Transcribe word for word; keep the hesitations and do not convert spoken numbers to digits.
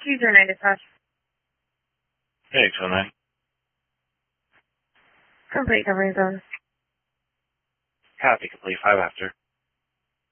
two zero nine dispatch. Hey, two oh nine. Complete covering zone. Copy, complete five after.